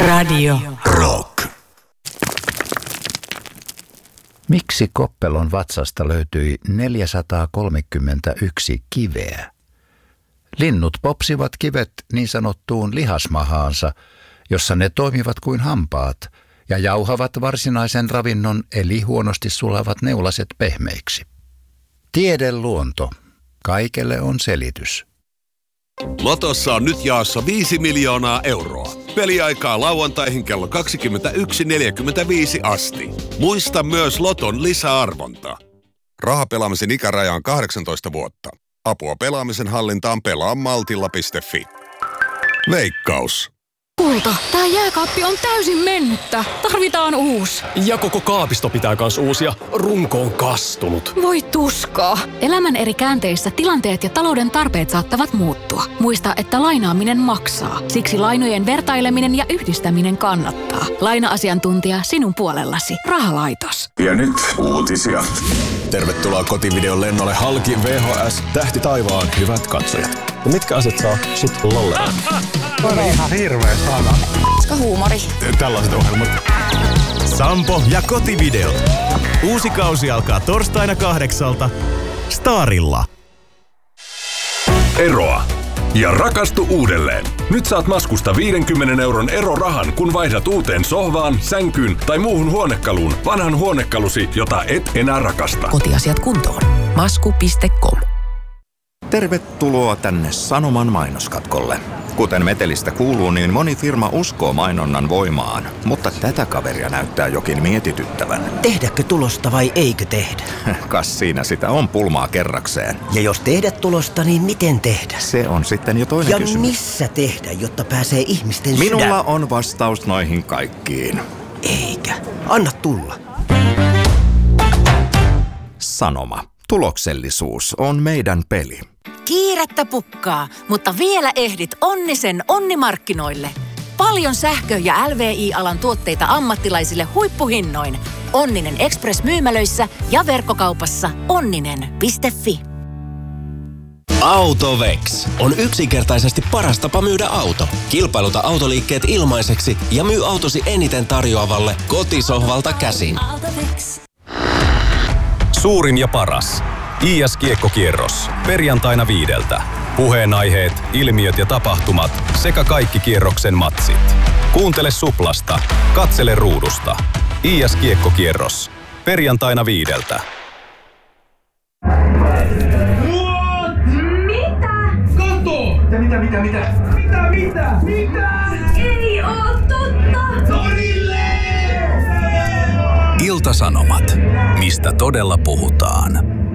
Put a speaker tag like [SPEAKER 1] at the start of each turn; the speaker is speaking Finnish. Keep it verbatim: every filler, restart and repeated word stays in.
[SPEAKER 1] Radio Rock.
[SPEAKER 2] Miksi Koppelon vatsasta löytyi neljäsataakolmekymmentäyksi kiveä? Linnut popsivat kivet niin sanottuun lihasmahaansa, jossa ne toimivat kuin hampaat ja jauhavat varsinaisen ravinnon eli huonosti sulavat neulaset pehmeiksi. Tiedeluonto. Kaikelle on selitys.
[SPEAKER 3] Lotossa on nyt jaossa viisi miljoonaa euroa. Peliaikaa lauantaihin kello kaksikymmentäyksi neljäkymmentäviisi asti. Muista myös Loton lisäarvonta. Rahapelaamisen ikäraja on kahdeksantoista vuotta. Apua pelaamisen hallintaan pelaa maltilla piste fi. Veikkaus.
[SPEAKER 4] Kulta, tää jääkaappi on täysin mennyttä. Tarvitaan uusi.
[SPEAKER 5] Ja koko kaapisto pitää kans uusia. Runko on kastunut.
[SPEAKER 4] Voi tuskaa. Elämän eri käänteissä tilanteet ja talouden tarpeet saattavat muuttua. Muista, että lainaaminen maksaa. Siksi lainojen vertaileminen ja yhdistäminen kannattaa. Laina-asiantuntija sinun puolellasi. Rahalaitos.
[SPEAKER 6] Ja nyt uutisia.
[SPEAKER 5] Tervetuloa kotivideon lennolle halki V H S. Tähti taivaan, hyvät katsojat. Ja mitkä asiat saa sut lollemaan?
[SPEAKER 7] On ihan hirveä sana.
[SPEAKER 4] Koska huumori.
[SPEAKER 5] Tällaiset ohjelmat.
[SPEAKER 8] Sampo ja kotivideo. Uusi kausi alkaa torstaina kahdeksalta Starilla.
[SPEAKER 6] Eroa. Ja rakastu uudelleen. Nyt saat Maskusta viidenkymmenen euron erorahan, kun vaihdat uuteen sohvaan, sänkyyn tai muuhun huonekaluun vanhan huonekalusi, jota et enää rakasta.
[SPEAKER 1] Kotiasiat kuntoon. Masku piste com.
[SPEAKER 9] Tervetuloa tänne Sanoman mainoskatkolle. Kuten metelistä kuuluu, niin moni firma uskoo mainonnan voimaan, mutta tätä kaveria näyttää jokin mietityttävän.
[SPEAKER 10] Tehdäkö tulosta vai eikö tehdä?
[SPEAKER 9] Kas siinä sitä on pulmaa kerrakseen.
[SPEAKER 10] Ja jos tehdä tulosta, niin miten tehdä?
[SPEAKER 9] Se on sitten jo toinen
[SPEAKER 10] ja
[SPEAKER 9] kysymys.
[SPEAKER 10] Ja missä tehdä, jotta pääsee ihmisten
[SPEAKER 9] Minulla
[SPEAKER 10] sydän?
[SPEAKER 9] on vastaus noihin kaikkiin.
[SPEAKER 10] Eikä. Anna tulla.
[SPEAKER 9] Sanoma. Tuloksellisuus on meidän peli.
[SPEAKER 1] Kiirettä pukkaa, mutta vielä ehdit Onnisen onnimarkkinoille. Paljon sähkö- ja L V I-alan tuotteita ammattilaisille huippuhinnoin. Onninen Express-myymälöissä ja verkkokaupassa onninen piste fi.
[SPEAKER 8] Autovex on yksinkertaisesti paras tapa myydä auto. Kilpailuta autoliikkeet ilmaiseksi ja myy autosi eniten tarjoavalle kotisohvalta käsin. Autovex.
[SPEAKER 11] Suurin ja paras. I S-kiekkokierros. Perjantaina viideltä. Puheenaiheet, ilmiöt ja tapahtumat sekä kaikki kierroksen matsit. Kuuntele Suplasta. Katsele ruudusta. I S-kiekkokierros. Perjantaina viideltä.
[SPEAKER 12] What? Mitä? Kato! Mitä, mitä, mitä, mitä? Mitä, mitä, mitä? Ei oo totta! Torille!
[SPEAKER 8] Ilta-Sanomat. Mistä todella puhutaan.